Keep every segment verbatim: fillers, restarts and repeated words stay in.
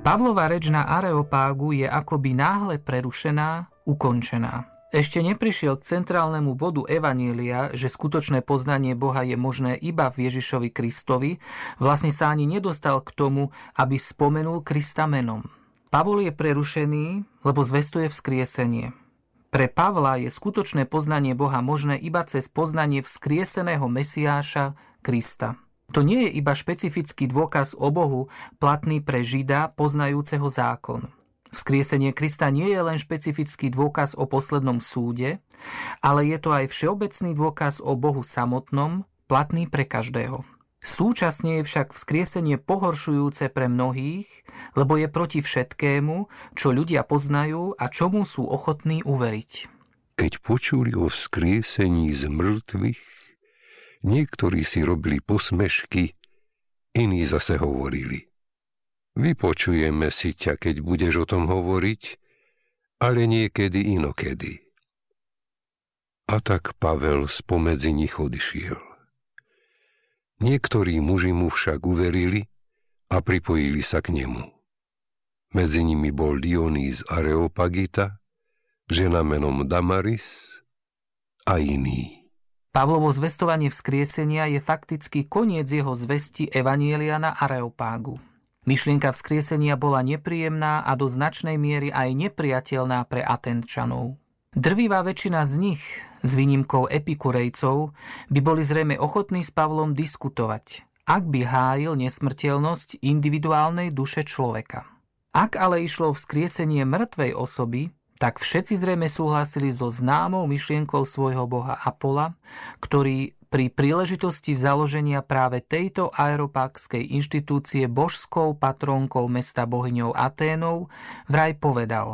Pavlova reč na Areopágu je akoby náhle prerušená, ukončená. Ešte neprišiel k centrálnemu bodu Evanielia, že skutočné poznanie Boha je možné iba v Ježišovi Kristovi, vlastne sa ani nedostal k tomu, aby spomenul Krista menom. Pavol je prerušený, lebo zvestuje vzkriesenie. Pre Pavla je skutočné poznanie Boha možné iba cez poznanie vzkrieseného Mesiáša Krista. To nie je iba špecifický dôkaz o Bohu, platný pre Žida poznajúceho zákon. Vzkriesenie Krista nie je len špecifický dôkaz o poslednom súde, ale je to aj všeobecný dôkaz o Bohu samotnom, platný pre každého. Súčasne je však vzkriesenie pohoršujúce pre mnohých, lebo je proti všetkému, čo ľudia poznajú a čomu sú ochotní uveriť. Keď počuli o vzkriesení z mŕtvych, niektorí si robili posmešky, iní zase hovorili: vypočujeme si ťa, keď budeš o tom hovoriť, ale niekedy inokedy. A tak Pavel spomedzi nich odišiel. Niektorí muži mu však uverili a pripojili sa k nemu. Medzi nimi bol Dionýz Areopagita, žena menom Damaris a iní. Pavlovo zvestovanie vzkriesenia je fakticky koniec jeho zvesti Evanielia na Areopágu. Myšlienka vzkriesenia bola nepríjemná a do značnej miery aj nepriateľná pre Atenčanov. Drvivá väčšina z nich, s výnimkou epikurejcov, by boli zrejme ochotní s Pavlom diskutovať, ak by hájil nesmrteľnosť individuálnej duše človeka. Ak ale išlo o vzkriesenie mŕtvej osoby, tak všetci zrejme súhlasili so známou myšlienkou svojho boha Apola, ktorý pri príležitosti založenia práve tejto aeropagskej inštitúcie božskou patrónkou mesta bohyňou Aténou vraj povedal: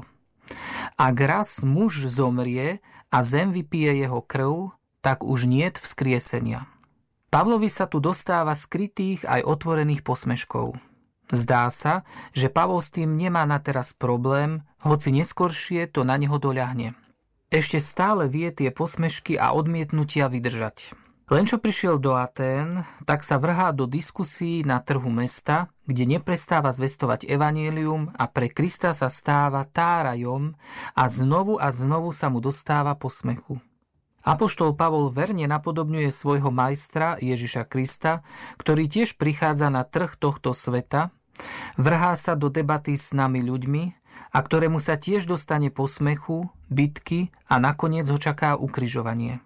ak raz muž zomrie a zem vypije jeho krv, tak už niet vzkriesenia. Pavlovi sa tu dostáva skrytých aj otvorených posmeškov. Zdá sa, že Pavol s tým nemá na teraz problém, hoci neskoršie to na neho doľahne. Ešte stále vie tie posmešky a odmietnutia vydržať. Len čo prišiel do Atén, tak sa vrhá do diskusí na trhu mesta, kde neprestáva zvestovať evanjelium a pre Krista sa stáva tárajom a znovu a znovu sa mu dostáva posmechu. Apoštol Pavol verne napodobňuje svojho majstra Ježiša Krista, ktorý tiež prichádza na trh tohto sveta, vrhá sa do debaty s nami ľuďmi a ktorému sa tiež dostane posmechu, bitky a nakoniec ho čaká ukrižovanie.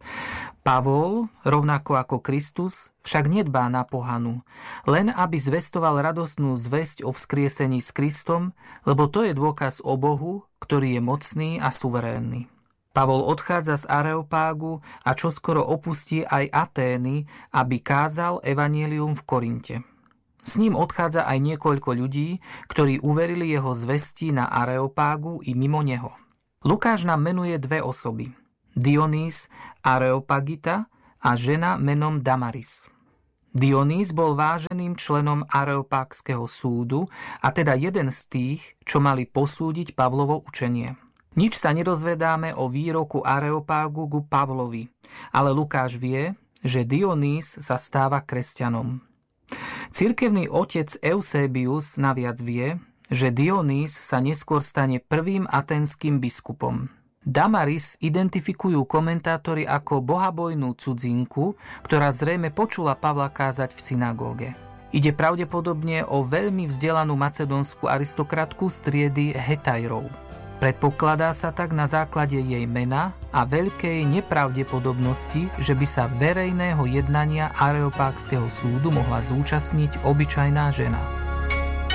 Pavol, rovnako ako Kristus, však nedbá na pohanu, len aby zvestoval radostnú zvesť o vzkriesení s Kristom, lebo to je dôkaz o Bohu, ktorý je mocný a suverénny. Pavol odchádza z Areopágu a čoskoro opustí aj Atény, aby kázal evanjelium v Korinte. S ním odchádza aj niekoľko ľudí, ktorí uverili jeho zvesti na Areopágu i mimo neho. Lukáš nám menuje dve osoby: Dionýz Areopagita a žena menom Damaris. Dionýz bol váženým členom Areopágskeho súdu a teda jeden z tých, čo mali posúdiť Pavlovo učenie. Nič sa nedozvedáme o výroku Areopágu ku Pavlovi, ale Lukáš vie, že Dionýz sa stáva kresťanom. Cirkevný otec Eusebius naviac vie, že Dionýz sa neskôr stane prvým aténskym biskupom. Damaris identifikujú komentátori ako bohabojnú cudzinku, ktorá zrejme počula Pavla kázať v synagóge. Ide pravdepodobne o veľmi vzdelanú macedónsku aristokratku z triedy Hetajrov. Predpokladá sa tak na základe jej mena a veľkej nepravdepodobnosti, že by sa verejného jednania Areopágskeho súdu mohla zúčastniť obyčajná žena.